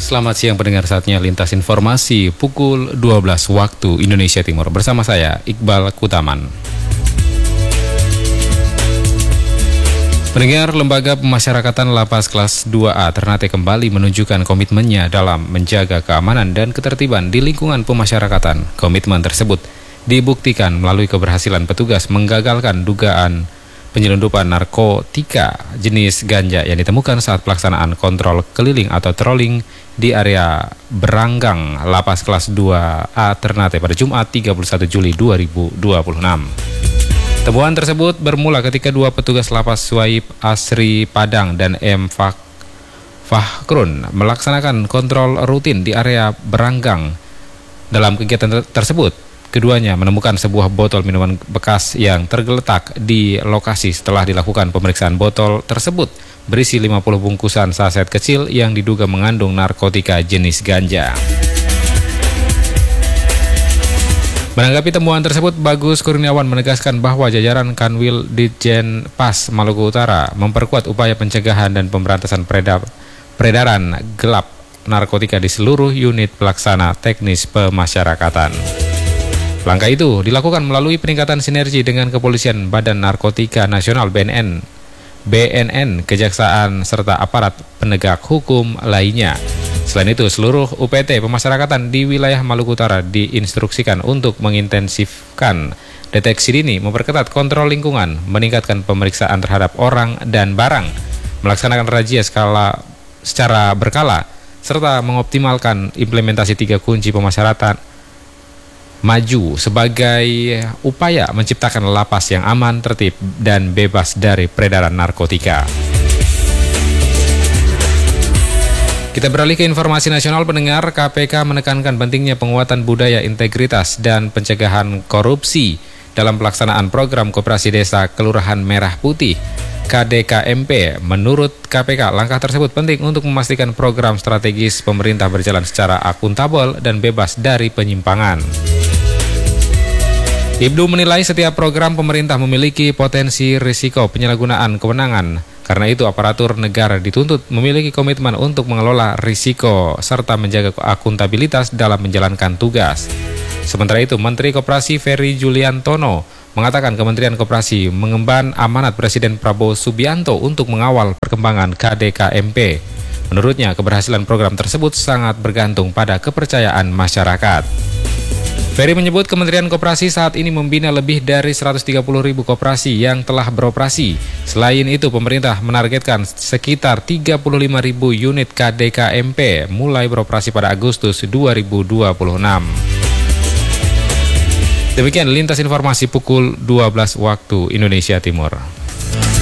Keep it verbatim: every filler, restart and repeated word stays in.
Selamat siang pendengar, saatnya lintas informasi pukul dua belas waktu Indonesia Timur. Bersama saya, Iqbal Kutaman. Pendengar, Lembaga Pemasyarakatan Lapas Kelas dua A Ternate kembali menunjukkan komitmennya dalam menjaga keamanan dan ketertiban di lingkungan pemasyarakatan. Komitmen tersebut dibuktikan melalui keberhasilan petugas menggagalkan dugaan penyelundupan narkotika jenis ganja yang ditemukan saat pelaksanaan kontrol keliling atau trolling di area Beranggang Lapas Kelas dua A Ternate pada Jumat tiga puluh satu Juli dua ribu dua puluh enam. Temuan tersebut bermula ketika dua petugas lapas Suaib Asri Padang dan M. Fak Fahrun melaksanakan kontrol rutin di area Beranggang. Dalam kegiatan ter tersebut, keduanya menemukan sebuah botol minuman bekas yang tergeletak di lokasi. Setelah dilakukan pemeriksaan, botol tersebut berisi lima puluh bungkusan saset kecil yang diduga mengandung narkotika jenis ganja. Menanggapi temuan tersebut, Bagus Kurniawan menegaskan bahwa jajaran Kanwil Ditjen Pas Maluku Utara memperkuat upaya pencegahan dan pemberantasan peredar peredaran gelap narkotika di seluruh unit pelaksana teknis pemasyarakatan. Langkah itu dilakukan melalui peningkatan sinergi dengan Kepolisian, Badan Narkotika Nasional B N N, B N N, Kejaksaan, serta aparat penegak hukum lainnya. Selain itu, seluruh U P T pemasyarakatan di wilayah Maluku Utara diinstruksikan untuk mengintensifkan deteksi dini, memperketat kontrol lingkungan, meningkatkan pemeriksaan terhadap orang dan barang, melaksanakan razia skala secara berkala, serta mengoptimalkan implementasi tiga kunci pemasyarakatan maju sebagai upaya menciptakan lapas yang aman, tertib, dan bebas dari peredaran narkotika. Kita beralih ke informasi nasional, pendengar. K P K menekankan pentingnya penguatan budaya integritas dan pencegahan korupsi dalam pelaksanaan program Koperasi Desa Kelurahan Merah Putih K D K M P. Menurut K P K, langkah tersebut penting untuk memastikan program strategis pemerintah berjalan secara akuntabel dan bebas dari penyimpangan. Ibnu menilai setiap program pemerintah memiliki potensi risiko penyalahgunaan kewenangan. Karena itu, aparatur negara dituntut memiliki komitmen untuk mengelola risiko serta menjaga akuntabilitas dalam menjalankan tugas. Sementara itu, Menteri Koperasi Ferry Juliantono mengatakan Kementerian Koperasi mengemban amanat Presiden Prabowo Subianto untuk mengawal perkembangan K D K M P. Menurutnya, keberhasilan program tersebut sangat bergantung pada kepercayaan masyarakat. Ferry menyebut Kementerian Koperasi saat ini membina lebih dari seratus tiga puluh ribu koperasi yang telah beroperasi. Selain itu, pemerintah menargetkan sekitar tiga puluh lima ribu unit K D K M P mulai beroperasi pada Agustus dua ribu dua puluh enam. Demikian lintas informasi pukul dua belas waktu Indonesia Timur.